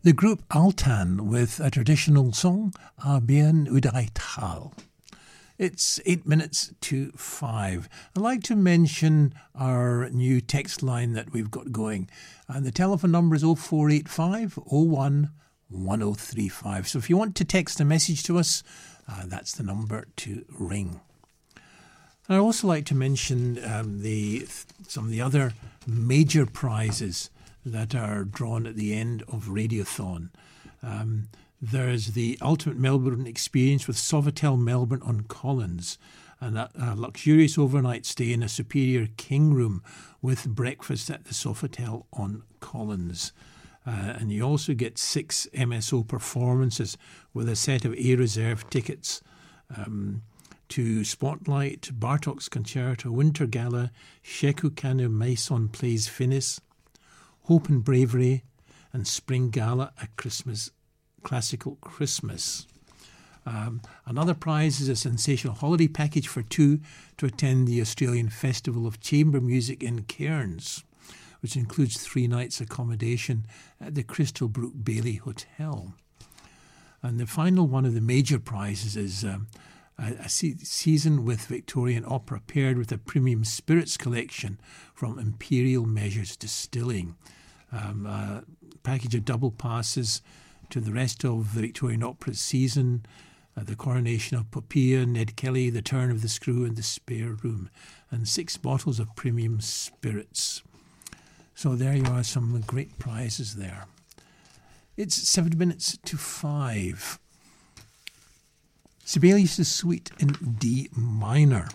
The group Altan with a traditional song, A Bien Udaital. It's 8 minutes to 5. I'd like to mention our new text line that we've got going. And the telephone number is 0485 01 1035. So if you want to text a message to us, that's the number to ring. I'd also like to mention some of the other major prizes that are drawn at the end of Radiothon. There's the Ultimate Melbourne Experience with Sofitel Melbourne on Collins, and a luxurious overnight stay in a superior king room with breakfast at the Sofitel on Collins. And you also get 6 MSO performances with a set of A Reserve tickets to Spotlight, Bartok's Concerto, Winter Gala, Sheku Kanu Maison Plays Finis, Hope and Bravery, and Spring Gala, A Christmas Classical Christmas. Another prize is a sensational holiday package for 2 to attend the Australian Festival of Chamber Music in Cairns, which includes 3 nights accommodation at the Crystal Brook Bailey Hotel. And the final one of the major prizes is a season with Victorian opera paired with a premium spirits collection from Imperial Measures Distilling. A package of double passes to the rest of the Victorian Opera season, the Coronation of Popea, Ned Kelly, The Turn of the Screw and The Spare Room, and 6 bottles of premium spirits. So there you are, some great prizes there. It's 7 minutes to 5. Sibelius' Suite in D minor.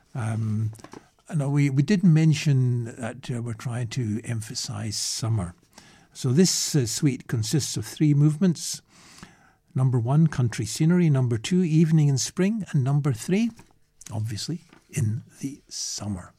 We did mention that we're trying to emphasise summer. So this suite consists of 3 movements. Number 1, country scenery. Number 2, evening in spring. And number 3, obviously, in the summer.